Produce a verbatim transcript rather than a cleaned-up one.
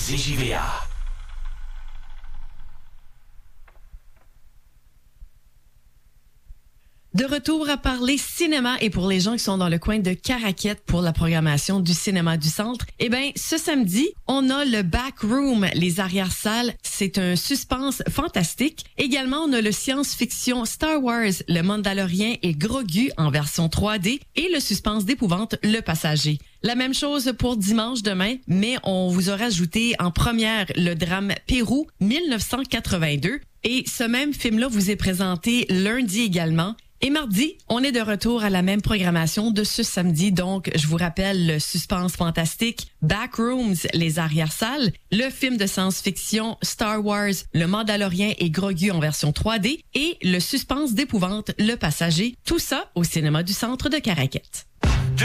C J V A. De retour à parler cinéma et pour les gens qui sont dans le coin de Caraquette pour la programmation du cinéma du centre, eh ben ce samedi, on a le Backroom, les arrière-salles. C'est un suspense fantastique. Également, on a le science-fiction Star Wars, le Mandalorien et Grogu en version trois D et le suspense d'épouvante Le Passager. La même chose pour dimanche demain, mais on vous aura ajouté en première le drame Pérou dix-neuf cent quatre-vingt-deux. Et ce même film-là vous est présenté lundi également. Et mardi, on est de retour à la même programmation de ce samedi. Donc, je vous rappelle le suspense fantastique Backrooms, les arrière-salles, le film de science-fiction Star Wars, le Mandalorien et Grogu en version trois D et le suspense d'épouvante Le Passager. Tout ça au cinéma du centre de Caraquette.